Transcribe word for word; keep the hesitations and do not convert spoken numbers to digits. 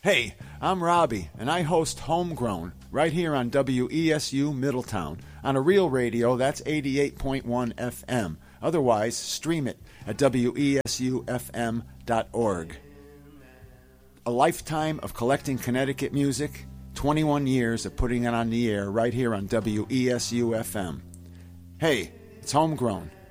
Hey, I'm Robbie, and I host Homegrown right here on W E S U Middletown on a real radio that's eighty-eight point one F M. Otherwise, stream it at W E S U F M dot org. A lifetime of collecting Connecticut music, twenty-one years of putting it on the air right here on W E S U F M. Hey, it's Homegrown.